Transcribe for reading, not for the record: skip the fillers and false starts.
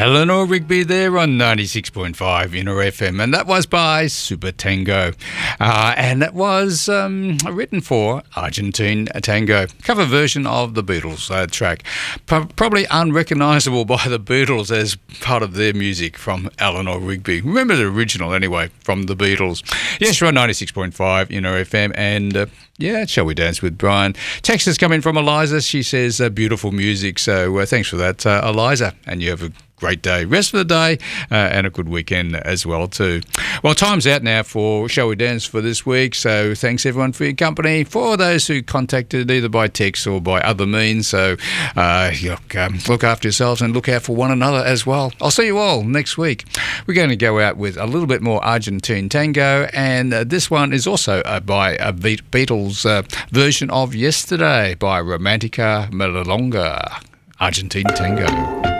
Eleanor Rigby there on 96.5 Inner FM, and that was by Super Tango. And that was written for Argentine Tango, cover version of the Beatles track. Probably unrecognisable by the Beatles as part of their music from Eleanor Rigby. Remember the original anyway, from the Beatles. Yes, you're on 96.5 Inner FM, and yeah, Shall We Dance with Brian? Text is coming from Eliza. She says beautiful music, so thanks for that, Eliza, and you have a great day, rest of the day, and a good weekend as well too. Well, time's out now for Shall We Dance for this week, so thanks everyone for your company, for those who contacted either by text or by other means, so look after yourselves and look out for one another as well. I'll see you all next week. We're going to go out with a little bit more Argentine Tango, and this one is also by a Beatles version of Yesterday by Romantica Milonga. Argentine Tango.